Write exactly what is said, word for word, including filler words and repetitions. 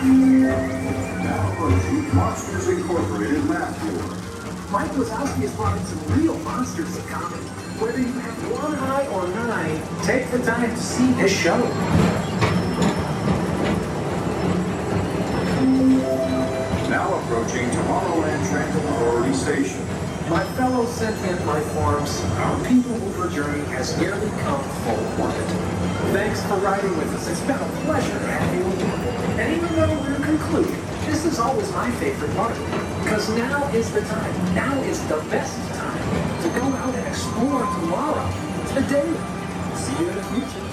Now approaching Monsters Incorporated Math Tour. Mike Wazowski has brought in some real monsters of comedy. Whether you have one eye or nine, take the time to see this show. Now approaching Tomorrowland Transit Authority Station. My fellow sentient life forms, our people mover journey has nearly come full orbit. Thanks for riding with us. It's been a pleasure to have you aboard. And even though we're concluding, this is always my favorite part. Because now is the time. Now is the best time to go out and explore tomorrow. Today. See you in the future.